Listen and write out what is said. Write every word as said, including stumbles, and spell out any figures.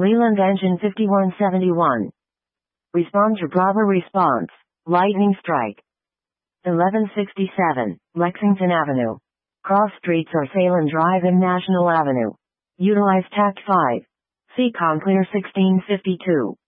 Leland engine fifty-one seventy-one. Respond to Bravo response. Lightning strike. eleven sixty-seven, Lexington Avenue. Cross streets are Salem Drive and National Avenue. Utilize tact five. C COM clear sixteen fifty-two.